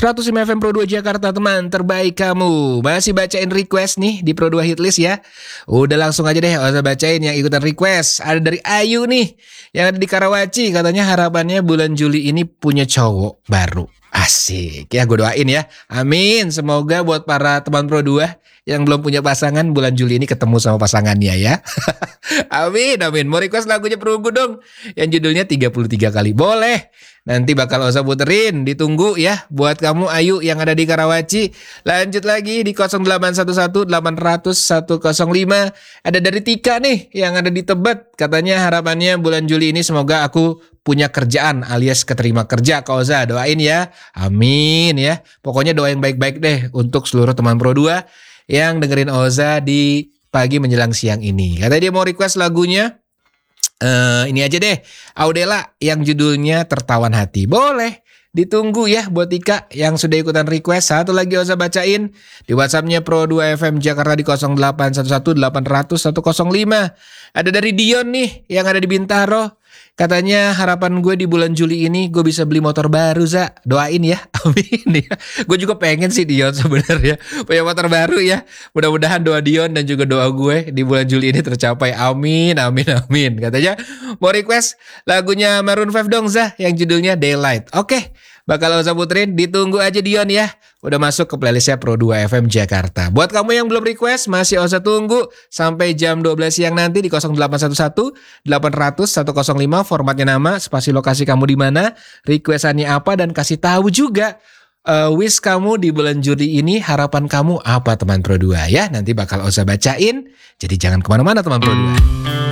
105 FM Pro 2 Jakarta, teman terbaik kamu. Masih bacain request nih di Pro 2 Hitlist ya. Udah langsung aja deh, usah bacain yang ikutan request. Ada dari Ayu nih, yang ada di Karawaci. Katanya harapannya bulan Juli ini punya cowok baru. Asik, ya gue doain ya. Amin, semoga buat para teman Pro 2 yang belum punya pasangan, bulan Juli ini ketemu sama pasangannya ya. Amin, amin. Mau request lagunya Perunggu dong, yang judulnya 33 kali. Boleh, nanti bakal Oza puterin. Ditunggu ya buat kamu Ayu yang ada di Karawaci. Lanjut lagi di 0811 800 105. Ada dari Tika nih yang ada di Tebet. Katanya harapannya bulan Juli ini semoga aku punya kerjaan alias keterima kerja. Kak Oza doain ya. Amin ya. Pokoknya doa yang baik-baik deh untuk seluruh teman Pro 2 yang dengerin Oza di pagi menjelang siang ini. Katanya dia mau request lagunya ini aja deh, Audela yang judulnya Tertawan Hati. Boleh, ditunggu ya buat Tika yang sudah ikutan request. Satu lagi Oza bacain di WhatsAppnya Pro 2 FM Jakarta di 0811 800 105. Ada dari Dion nih yang ada di Bintaro. Katanya harapan gue di bulan Juli ini gue bisa beli motor baru, Za. Doain ya, amin ya. Gue juga pengen sih Dion sebenarnya punya motor baru ya. Mudah-mudahan doa Dion dan juga doa gue di bulan Juli ini tercapai. Amin, amin, amin. Katanya mau request lagunya Maroon 5 dong, Za, yang judulnya Daylight. Oke, bakal Oza puterin. Ditunggu aja Dion ya. Udah masuk ke playlistnya Pro 2 FM Jakarta. Buat kamu yang belum request, masih Oza tunggu sampai jam 12 siang nanti di 0811 800 105. Formatnya nama, spasi lokasi kamu di mana, requestannya apa, dan kasih tahu juga wish kamu di bulan Juli ini, harapan kamu apa teman Pro 2 ya. Nanti bakal Oza bacain. Jadi jangan kemana-mana teman Pro 2.